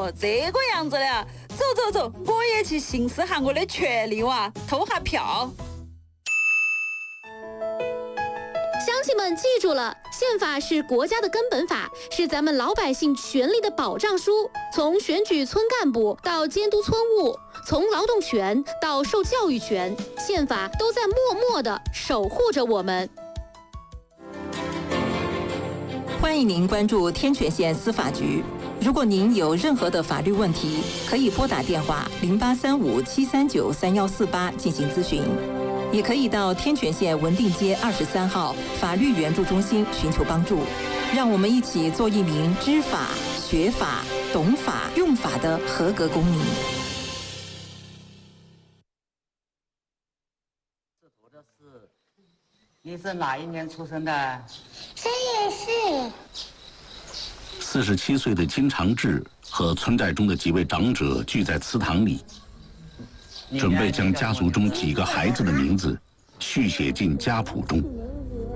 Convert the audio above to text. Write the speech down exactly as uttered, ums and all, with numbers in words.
哟，这个样子的，走走走，我也去行使下我的权利哇，投下票。 乡亲们记住了，宪法是国家的根本法，是咱们老百姓权利的保障书。从选举村干部到监督村务，从劳动权到受教育权，宪法都在默默地守护着我们。 欢迎您关注天泉县司法局。如果您有任何的法律问题，可以拨打电话零八三五七三九三幺四八进行咨询，也可以到天泉县文定街二十三号法律援助中心寻求帮助。让我们一起做一名知法、学法、懂法、用法的合格公民。 这图的是，你是哪一年出生的？ 三月四。 四十七岁的金长志和村寨中的几位长者聚在祠堂里，准备将家族中几个孩子的名字续写进家谱中。